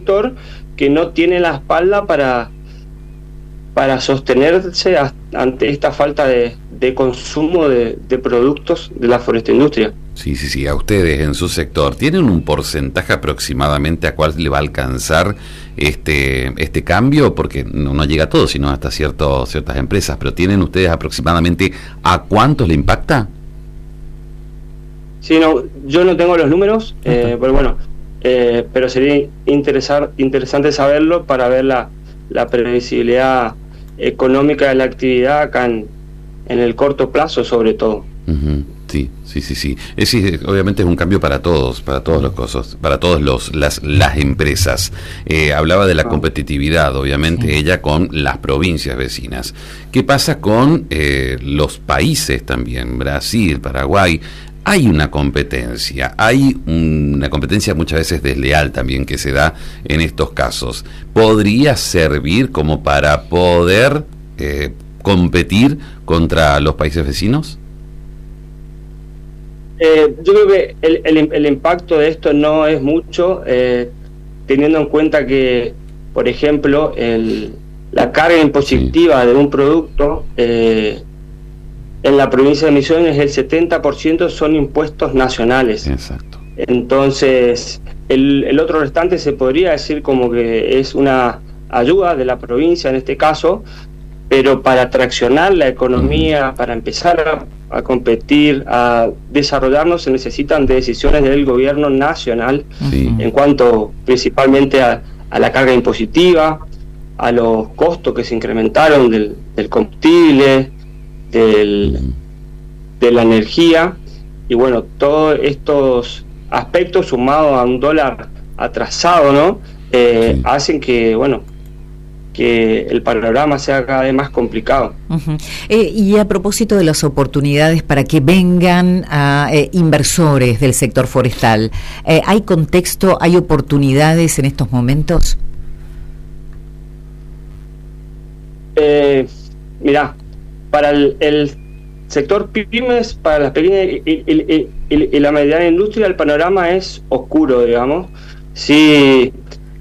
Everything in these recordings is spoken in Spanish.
sector que no tiene la espalda para sostenerse ante esta falta de consumo de productos de la forestaindustria. Sí, a ustedes en su sector, ¿tienen un porcentaje aproximadamente a cuál le va a alcanzar este cambio? Porque no llega a todo, sino hasta ciertas empresas, pero ¿tienen ustedes aproximadamente a cuántos le impacta? Sí, no, yo no tengo los números, pero bueno, pero sería interesante saberlo para ver la previsibilidad económica de la actividad acá en el corto plazo, sobre todo. Uh-huh. Sí. Obviamente es un cambio para todos los cosas, para todas las empresas. Hablaba de la competitividad, obviamente, ella con las provincias vecinas. ¿Qué pasa con los países también? Brasil, Paraguay. Hay una competencia muchas veces desleal también que se da en estos casos. ¿Podría servir como para poder competir contra los países vecinos? Yo creo que el impacto de esto no es mucho, teniendo en cuenta que, por ejemplo, la carga impositiva de un producto en la provincia de Misiones, el 70% son impuestos nacionales. Exacto. Entonces, el otro restante se podría decir como que es una ayuda de la provincia en este caso, pero para traccionar la economía, para empezar a competir, a desarrollarnos, se necesitan de decisiones del gobierno nacional en cuanto principalmente a la carga impositiva, a los costos que se incrementaron del combustible, de la energía, y bueno, todos estos aspectos sumados a un dólar atrasado, ¿no? Hacen que, bueno, que el panorama sea cada vez más complicado. Uh-huh. Y a propósito de las oportunidades para que vengan inversores del sector forestal, ¿hay contexto, hay oportunidades en estos momentos? Mirá, para el sector pymes, para las pequeñas y la mediana industria, el panorama es oscuro, digamos. Sí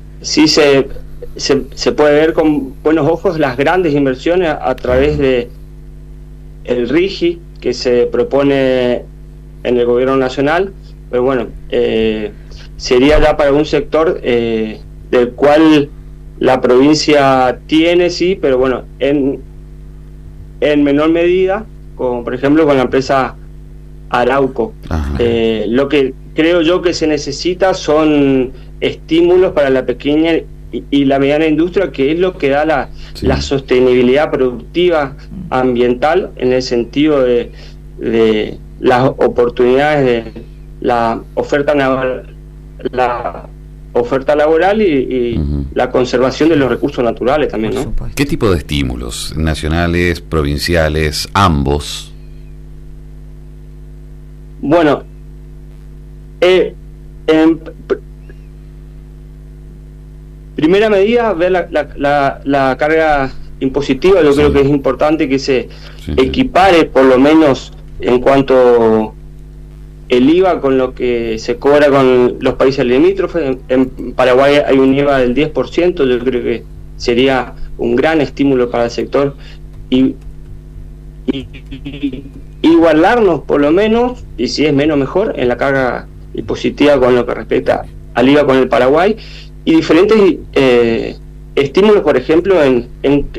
se puede ver con buenos ojos las grandes inversiones a través de el RIGI que se propone en el gobierno nacional, pero bueno, sería ya para un sector del cual la provincia tiene, sí, pero bueno, en menor medida, como por ejemplo con la empresa Arauco. Lo que creo yo que se necesita son estímulos para la pequeña y la mediana industria, que es lo que da la sostenibilidad productiva ambiental, en el sentido de las oportunidades de la oferta laboral y la conservación de los recursos naturales también, ¿no? ¿Qué tipo de estímulos? ¿Nacionales, provinciales, ambos? Bueno, en primera medida, ver la carga impositiva. Yo creo que es importante que se equipare, por lo menos en cuanto el IVA con lo que se cobra con los países limítrofes. En Paraguay hay un IVA del 10%, yo creo que sería un gran estímulo para el sector, y igualarnos por lo menos, y si es menos mejor, en la carga impositiva con lo que respecta al IVA con el Paraguay, y diferentes estímulos, por ejemplo, en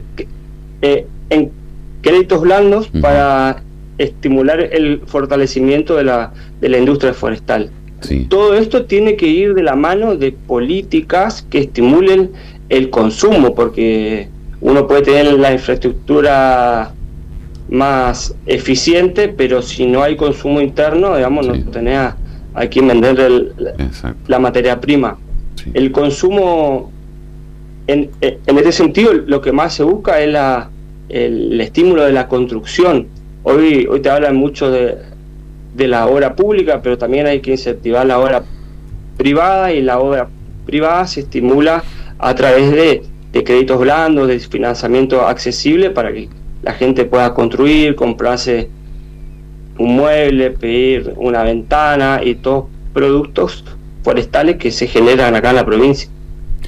créditos blandos para estimular el fortalecimiento de la industria forestal. Todo esto tiene que ir de la mano de políticas que estimulen el consumo, porque uno puede tener la infraestructura más eficiente, pero si no hay consumo interno, digamos, no tenés a quien vender la materia prima. El consumo, en este sentido, lo que más se busca es el estímulo de la construcción. Hoy te hablan mucho de la obra pública, pero también hay que incentivar la obra privada, y la obra privada se estimula a través de créditos blandos, de financiamiento accesible, para que la gente pueda construir, comprarse un mueble, pedir una ventana y todos productos forestales que se generan acá en la provincia.